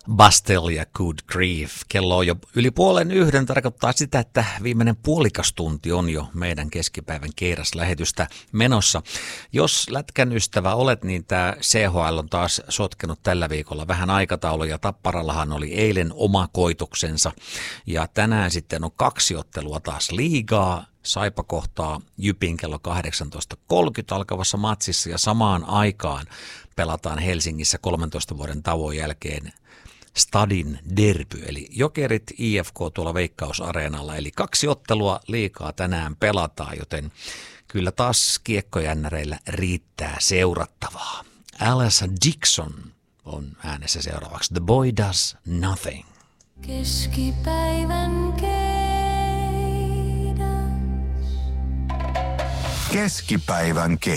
Bastille ja Good Grief. Kello on jo yli 12:30, tarkoittaa sitä, että viimeinen puolikas tunti on jo meidän keskipäivän Keiras-lähetystä menossa. Jos lätkän ystävä olet, niin tämä CHL on taas sotkenut tällä viikolla vähän aikatauluja. Tapparallahan oli eilen oma koituksensa ja tänään sitten on 2 ottelua taas liigaa. Saipa kohtaa Jypin kello 18.30 alkavassa matsissa ja samaan aikaan pelataan Helsingissä 13 vuoden tauon jälkeen Stadin derby, eli Jokerit IFK tuolla Veikkausareenalla, eli 2 ottelua liikaa tänään pelataan, joten kyllä taas kiekkojännäreillä riittää seurattavaa. Alice Dixon on äänessä seuraavaksi. The Boy Does Nothing. Keskipäivän Keskipäivän